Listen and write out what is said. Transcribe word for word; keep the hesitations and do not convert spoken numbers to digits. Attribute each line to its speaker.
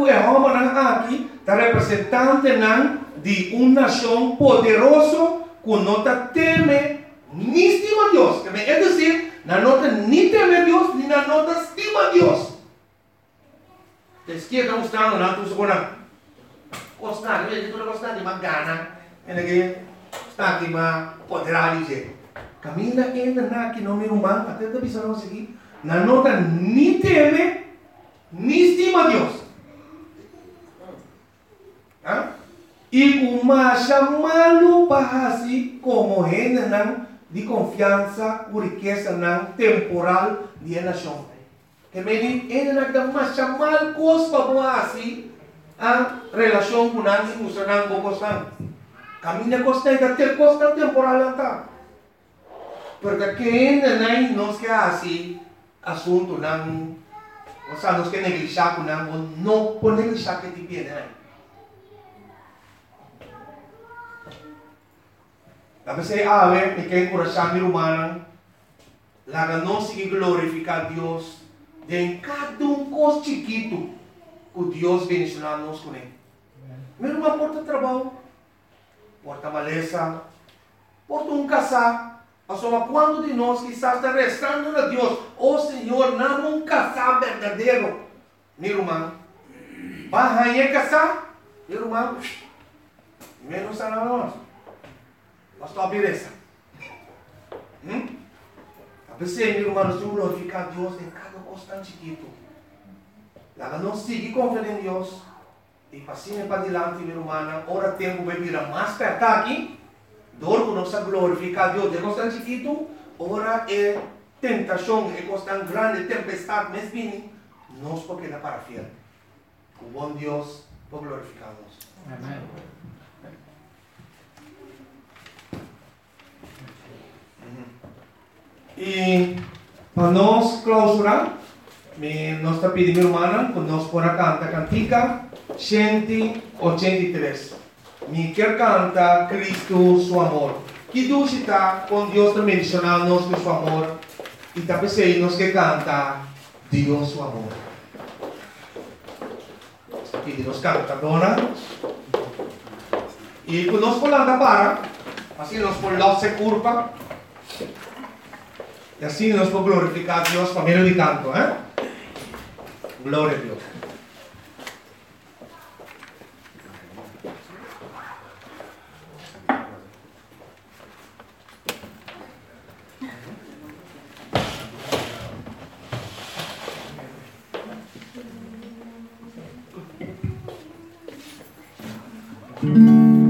Speaker 1: que Jehová aquí está representante de una nación poderosa que no teme ni estima a Dios. Es decir, no ni teme a Dios ni no estima a Dios. Es que estamos mostrando, ¿no? Tú supones, costa, tú le costa de más gana, en el que está aquí más poderoso, dice. Camina en la que no me humano, até te avisaron aquí, no nota ni teme ni estima a Dios. ¿Ah? Y como chamalo para así como gente de confianza o riqueza temporal de la nación. Que me dice, ele não dá mais chamar coisa para assim a relação com a gente, com a gente, com a caminha costa ainda ter costa temporal tá. Porque quem não nos quer assim assunto não, ou seja, nos quer negligenciar com não, não pode negligenciar que te pede né. A veces a ver, me quer encorajar meu humano, lá não se glorificar Deus. De cada um coisa chiquito que Deus bendicionar nos com ele. Mesmo uma porta de trabalho, porta maleza, porta um casar. Só quando de nós quizás está restando a Deus, oh Senhor, não um casar verdadeiro. Meu irmão, vai a casar, meu irmão, menos a nós. Nós a beleza. Hum? A pessoa, meu irmão, nós temos que glorificar Deus em cada tan chiquito. La não sigue confiando em Deus e passinha para diante, minha irmã. Ora tempo vai vir mais perto aqui. Dor que nós glorificar Deus. É coisa tan chiquito. Ora é tentação, é coisa tan grande, tempestade, mas vem. Nós porque é para fiel. O bom Deus por glorificar Deus. Amém. E para nós clausurar, nós está pedindo, irmã, que nós podemos cantar cantica cento ochenta e três. Me quer cantar Cristo, seu amor. Que Deus está com Deus está mencionando nós com seu amor. E está pensando nós que cantar Deus, seu amor. Aqui nós canta, dona. E quando nós podemos para, assim nós podemos se curva. E assim nós podemos glorificar a Deus por meio de canto, eh? Glória a Deus.
Speaker 2: Thank you.